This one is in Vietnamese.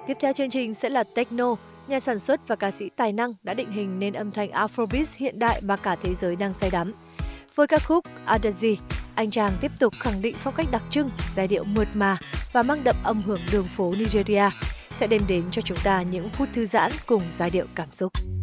Tiếp theo chương trình sẽ là Techno, nhà sản xuất và ca sĩ tài năng đã định hình nên âm thanh Afrobeat hiện đại mà cả thế giới đang say đắm. Với ca khúc Adazi, anh chàng tiếp tục khẳng định phong cách đặc trưng, giai điệu mượt mà và mang đậm âm hưởng đường phố Nigeria sẽ đem đến cho chúng ta những phút thư giãn cùng giai điệu cảm xúc.